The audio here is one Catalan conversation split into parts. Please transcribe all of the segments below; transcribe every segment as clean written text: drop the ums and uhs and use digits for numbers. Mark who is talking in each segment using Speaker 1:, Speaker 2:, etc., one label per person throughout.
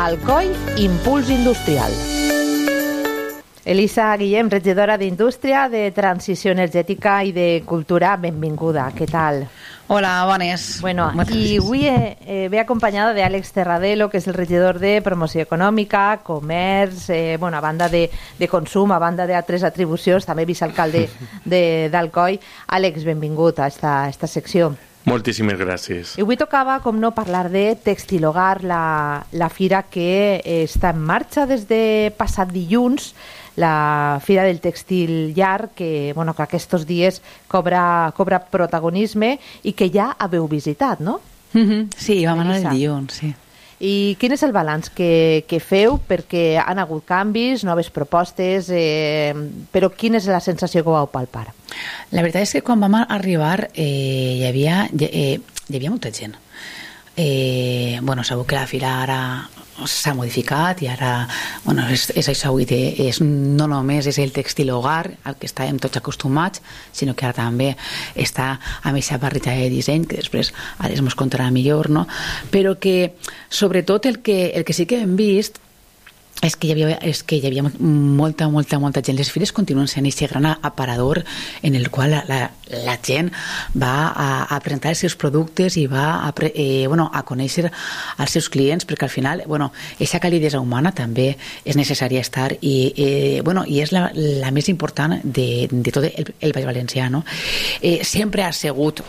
Speaker 1: Alcoi Impuls Industrial. Elisa Guillem, regidora d'Indústria, de Transició Energètica i de Cultura, benvinguda. Què tal?
Speaker 2: Hola, bones.
Speaker 1: Bueno, i avui ve acompanyada d'Àlex Terradelo, que és el regidor de Promoció Econòmica, Comerç, a banda de consum, a banda d'altres atribucions, també vicealcalde d'Alcoi. Àlex, benvingut a esta secció.
Speaker 3: Moltíssimes gràcies.
Speaker 1: I avui tocava, com no, parlar de Tèxtil Hogar, la fira que està en marxa des de passat dilluns, la Fira del Tèxtil Llar, que aquests dies cobra protagonisme i que ja haveu visitat, no?
Speaker 2: Sí, vam anar el dilluns, sí.
Speaker 1: I quin és el balanç que feu? Perquè han hagut canvis, noves propostes, però quina és la sensació que vau palpar?
Speaker 2: La veritat és que quan vam arribar hi havia molta gent. Segur que la fira ara s'ha modificat i ara és això, no només és el tèxtil hogar al que estàvem tots acostumats, sinó que ara també està amb aquesta barrita de disseny que després ara ens contarà millor, no? Però que sobretot el que sí que hem vist és que hi havia molta gent. Les fires continuen sent aquest gran aparador en el qual la gent va a presentar els seus productes i va a conèixer els seus clients, perquè al final aquesta calidesa humana també és necessària estar i és la més important de tot el Baix Valencià, no? Sempre ha sigut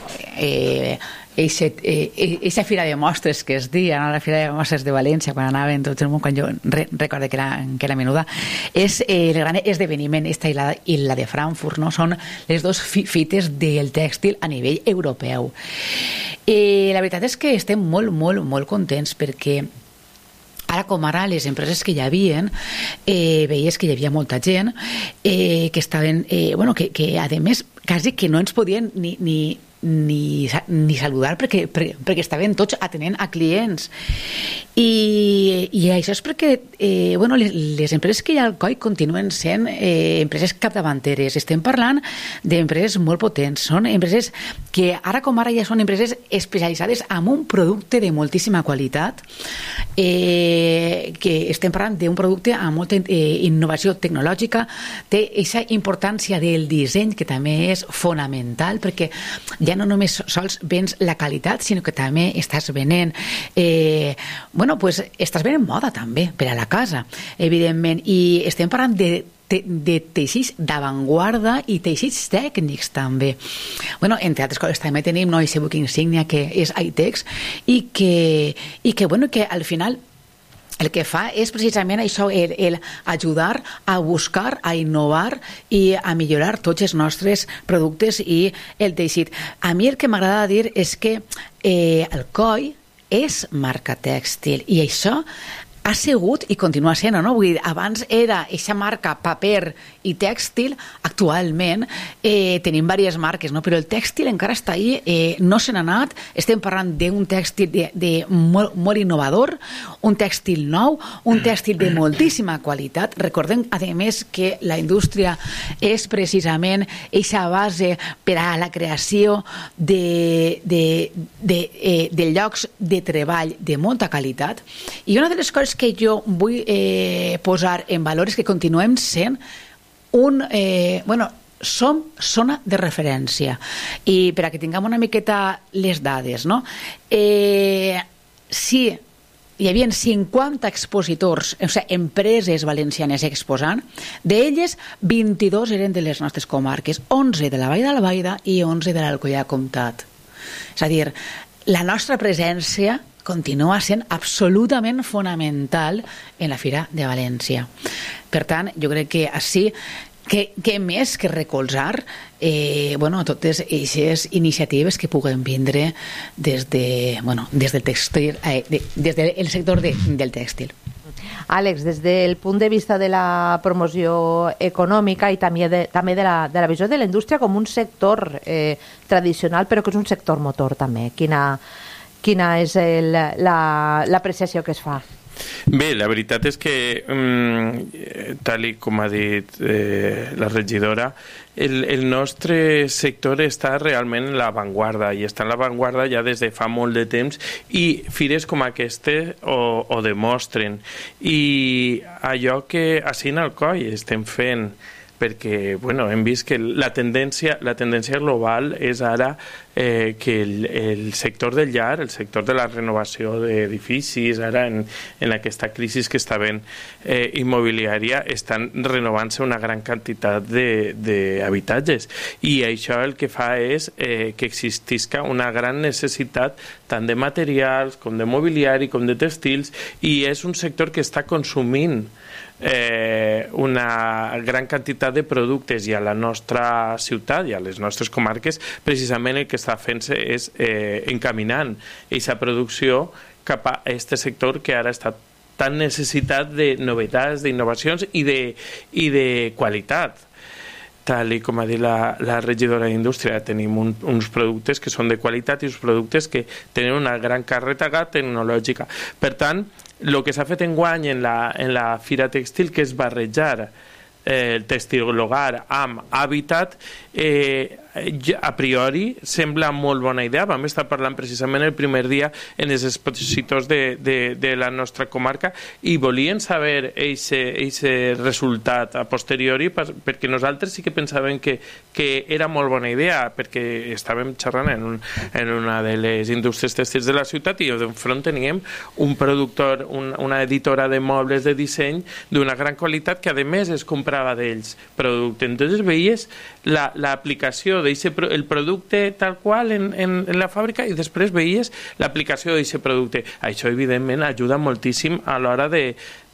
Speaker 2: eixa fira de mostres que es deia, la fira de mostres de València, quan anaven tots el món, quan jo recordo que era menuda, és el gran esdeveniment, esta i la de Frankfurt, no? Són les dues fites del tèxtil a nivell europeu. La veritat és que estem molt contents perquè ara com ara les empreses que hi havien veies que hi havia molta gent que estaven, que a més quasi que no ens podien ni saludar perquè estaven tots atenent a clients i això és perquè les empreses que hi ha al Alcoi continuen sent empreses capdavanteres. Estem parlant d'empreses molt potents, són empreses que ara com ara ja són empreses especialitzades en un producte de moltíssima qualitat, que estem parlant d'un producte amb molta innovació tecnològica, té aquesta importància del disseny que també és fonamental, perquè ja no només sols vens la qualitat, sinó que també estàs venent estàs venent moda també per a la casa, evidentment, i estem parlant de teixits d'avantguarda i teixits tècnics també. Entre altres coses també tenim aquest buc insígnia que és ITEX i que al final el que fa és precisament això, el ajudar a buscar, a innovar i a millorar tots els nostres productes i el teixit. A mi el que m'agrada dir és que Alcoi és marca tèxtil i això ha sigut i continua sent, no? Vull dir, abans era aquesta marca paper i tèxtil, actualment tenim diverses marques, no? Però el tèxtil encara està ahí, no se n'ha anat, estem parlant d'un tèxtil molt innovador, un tèxtil nou, un tèxtil de moltíssima qualitat. Recordem, a més, que la indústria és precisament aquesta base per a la creació de llocs de treball de molta qualitat. I una de les coses que jo vull posar en valor és que continuem sent som zona de referència. I per a que tinguem una miqueta les dades, no? Si hi havia 50 expositors, empreses valencianes exposant, d'elles 22 eren de les nostres comarques, 11 de la Vall d'Albaida i 11 de l'Alcoià Comtat. És a dir, la nostra presència continua sent absolutament fonamental en la Fira de València. Per tant, jo crec que així que més que recolzar totes aquestes iniciatives que puguen vindre des del textil, des del sector del tèxtil.
Speaker 1: Àlex, des del punt de vista de la promoció econòmica i també de la visió de la indústria com un sector tradicional, però que és un sector motor també, quina és l'apreciació que es fa?
Speaker 3: Bé, la veritat és que, tal com ha dit la regidora, el nostre sector està realment en l'avantguarda i està en l'avantguarda ja des de fa molt de temps i fires com aquesta ho demostren. I allò que així en Alcoi estem fent, perquè hem vist que la tendència global és ara que el sector del llar, el sector de la renovació d'edificis, ara en aquesta crisi que està havent immobiliària, estan renovant-se una gran quantitat d'habitatges i això el que fa és que existisca una gran necessitat tant de materials com de mobiliari com de textils i és un sector que està consumint una gran quantitat de productes i a la nostra ciutat i a les nostres comarques precisament el que està fent-se és encaminant aquesta producció cap a aquest sector que ara està tan necessitat de novetats, d'innovacions i de qualitat. Tal com ha dit la regidora d'Indústria, tenim uns productes que són de qualitat i uns productes que tenen una gran càrrega tecnològica. Per tant, el que s'ha fet enguany en la Fira Tèxtil, que és barrejar el tèxtil-hogar amb hàbitat, a priori sembla molt bona idea. Vam estar parlant precisament el primer dia en els expositors de la nostra comarca i volien saber aquest resultat a posteriori perquè nosaltres sí que pensàvem que era molt bona idea perquè estàvem xerrant en una de les indústries tèxtils de la ciutat i d'enfront teníem un productor, una editora de mobles de disseny d'una gran qualitat que a més es comprava d'ells producte. Entonces veies l'aplicació el producte tal qual en la fàbrica i després veies l'aplicació d'aquest producte. Això evidentment ajuda moltíssim a l'hora de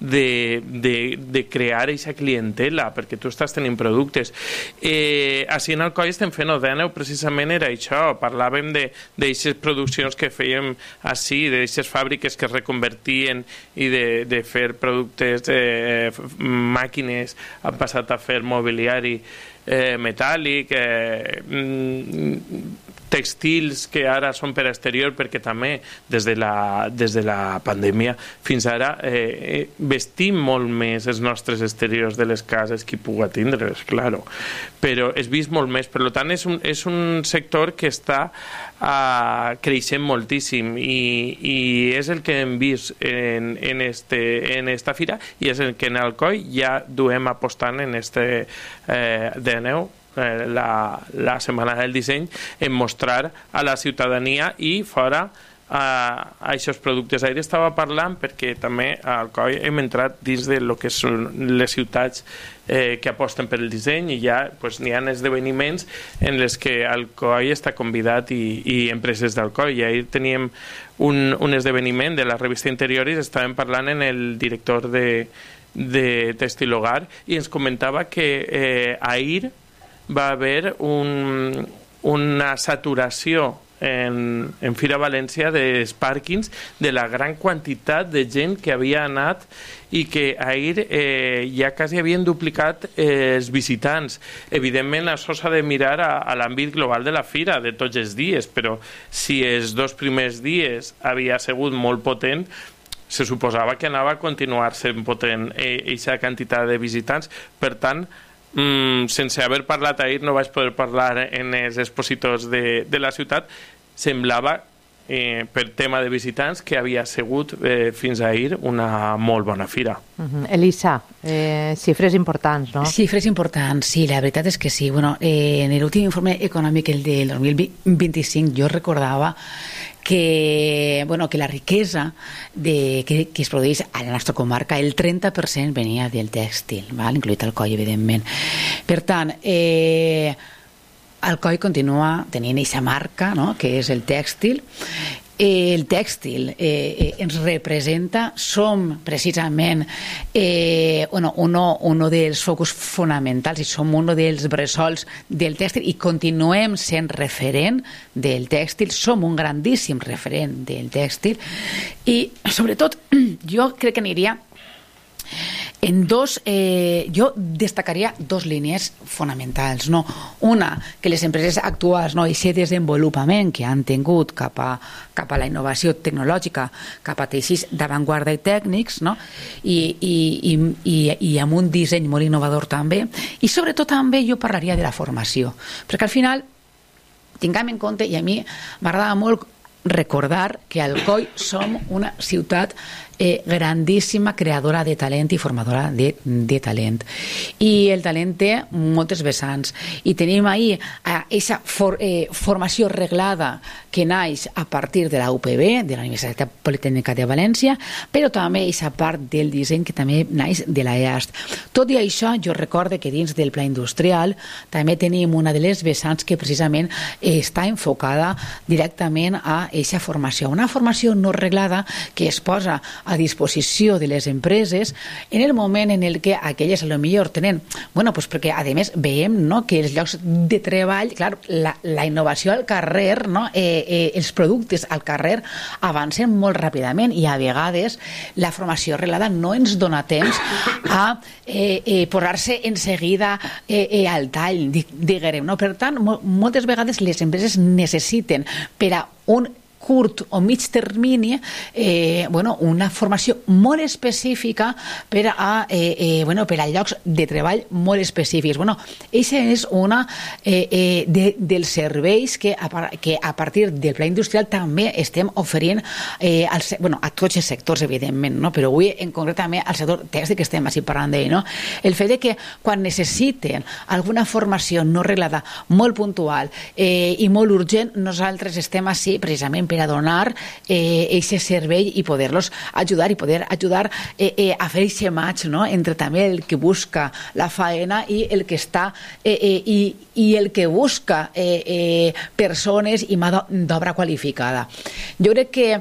Speaker 3: crear aquesta clientela perquè tu estàs tenint productes. Així en Alcoi estem fent Odeneu, precisament era això, parlàvem d'aquestes produccions que fèiem així, d'aquestes fàbriques que es reconvertien i de fer productes, màquines, han passat a fer mobiliari metàl·lic, textils que ara són per exterior perquè també des de la pandèmia fins ara vestim molt més els nostres exteriors de les cases qui puga tindre's, claro, però és vist molt més, per tant és un sector que està creixent moltíssim i és el que hem vist en esta fira i és el que en Alcoi ja duem apostant en d'Eneu la Setmana del Disseny en mostrar a la ciutadania i fora a aquests productes. Ahir estava parlant perquè també a Alcoi hem entrat dins de lo que són les ciutats que aposten per el disseny i ja n'hi ha esdeveniments en les que Alcoi està convidat i empreses d'Alcoi. I ahir teníem un esdeveniment de la revista Interioris, estàvem parlant en el director de Tèxtil Hogar i ens comentava que ahir va haver una saturació en Fira València dels pàrquings de la gran quantitat de gent que havia anat i que ahir ja quasi havien duplicat els visitants. Evidentment això s'ha de mirar a l'àmbit global de la fira de tots els dies, però si els 2 primers dies havia sigut molt potent, se suposava que anava a continuar sent potent aquesta quantitat de visitants. Per tant, sense haver parlat ahir, no vaig poder parlar en els expositors de la ciutat, semblava per tema de visitants que havia sigut fins ahir una molt bona fira.
Speaker 1: Elisa, xifres importants, no?
Speaker 2: Xifres importants, sí, la veritat és que sí. Bueno, en l'últim informe econòmic, el del 2025, jo recordava que la riquesa que es produeix a la nostra comarca, el 30% venia del tèxtil, incloït Alcoi, evidentment. Per tant, Alcoi continua tenint aquesta marca, no?, que és el tèxtil. El tèxtil ens representa, som precisament un dels focus fonamentals i som un dels bressols del tèxtil i continuem sent referent del tèxtil, som un grandíssim referent del tèxtil i sobretot jo crec que aniria Jo destacaria dos línies fonamentals, no? Una, que les empreses actuals, no, i aquest desenvolupament que han tingut cap a la innovació tecnològica, cap a teixits d'avantguarda i tècnics, no? I amb un disseny molt innovador també, i sobretot també jo parlaria de la formació, perquè al final tinguem en compte, i a mi m'agradava molt recordar que a Alcoi som una ciutat grandíssima creadora de talent i formadora de talent, i el talent té moltes vessants, i tenim ahir aquesta formació reglada que naix a partir de la UPB, de la Universitat Politècnica de València, però també aquesta part del disseny que també naix de la EAST. Tot i això, jo recordo que dins del pla industrial també tenim una de les vessants que precisament està enfocada directament a aquesta formació, una formació no reglada que es posa a disposició de les empreses en el moment en el que aquelles a lo millor tenen, pues perquè a més veiem, no, que els llocs de treball, clar, la innovació al carrer, no, els productes al carrer avancen molt ràpidament, i a vegades la formació reglada no ens dona temps a posar-se en seguida al tall, diguem, no? Per tant, moltes vegades les empreses necessiten per a un curt o mig termini una formació molt específica per a llocs de treball molt específics. Aquesta és una dels serveis que a partir del pla industrial també estem oferint a tots els sectors, evidentment, no? Però avui en concret també al sector tèxtil que estem parlant d'ell, no? El fet que quan necessiten alguna formació no reglada molt puntual i molt urgent, nosaltres estem així precisament per a donar aquest servei i poder-los ajudar a fer aquest match, no? Entre també el que busca la faena i el que està i el que busca persones i mà d'obra qualificada. Jo crec que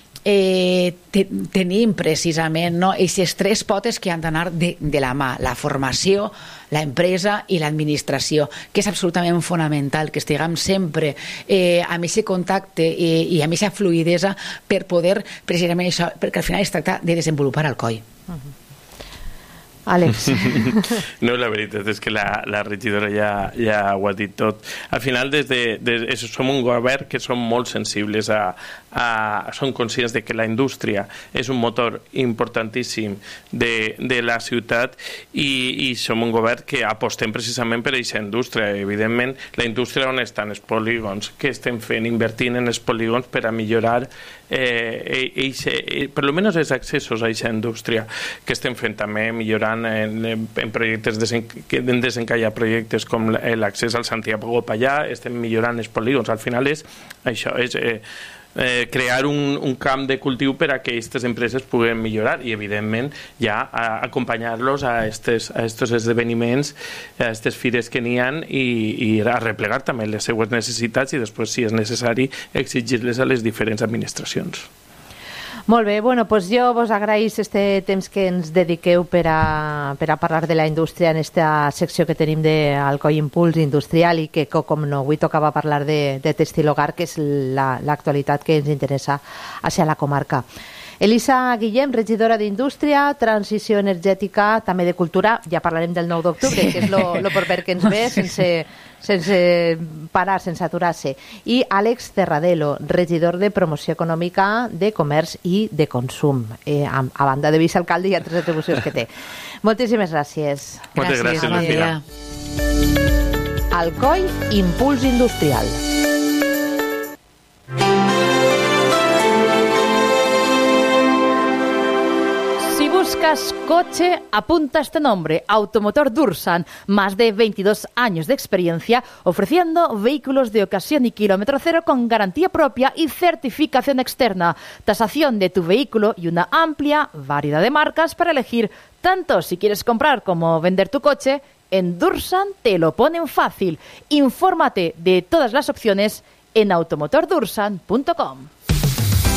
Speaker 2: tenim precisament aquestes tres potes que han d'anar de la mà: la formació, la empresa i l'administració, que és absolutament fonamental que estiguem sempre amb aquest contacte i amb aquesta fluïdesa per poder precisament això, perquè al final es tracta de desenvolupar Alcoi.
Speaker 1: Àlex.
Speaker 3: No, la veritat és que la regidora ja ho ha dit tot. Al final, som un govern que som molt sensibles som conscients de que la indústria és un motor importantíssim de la ciutat, i som un govern que apostem precisament per aquesta indústria. Evidentment, la indústria on estan els polígons, què estem fent? Invertint en els polígons per a millorar per almenys els accessos a aquesta indústria. Que estem fent també millorant en projectes desencallar projectes com l'accés al Santiago Pallà, estem millorant els polígons. Al final és això, és crear un camp de cultiu per a que aquestes empreses puguen millorar, i evidentment ja acompanyar-los a estos esdeveniments, a aquestes fires que n'hi ha, i a replegar també les seues necessitats, i després, si és necessari, exigir-les a les diferents administracions.
Speaker 1: Molt bé, doncs jo vos agraïs este temps que ens dediqueu per a parlar de la indústria en esta secció que tenim d'Alcoi Impuls Industrial, i que, com no, avui tocava parlar de Tèxtil Hogar, que és l'actualitat que ens interessa hacia la comarca. Elisa Guillem, regidora d'Indústria, Transició Energètica, també de Cultura, ja parlarem del 9 d'octubre, que és lo proper que ens ve, sense parar, sense aturar-se. I Àlex Terradelo, regidor de Promoció Econòmica, de Comerç i de Consum, a banda de vicealcalde i altres atribucions que té. Moltíssimes gràcies.
Speaker 3: Moltes gràcies, Lucía.
Speaker 1: Alcoi Impuls Industrial. buscas coche, apunta este nombre: Automotor Dursan. Más de 22 años de experiencia ofreciendo vehículos de ocasión y kilómetro cero con garantía propia y certificación externa, tasación de tu vehículo y una amplia variedad de marcas para elegir. Tanto si quieres comprar como vender tu coche, en Dursan te lo ponen fácil. Infórmate de todas las opciones en automotordursan.com.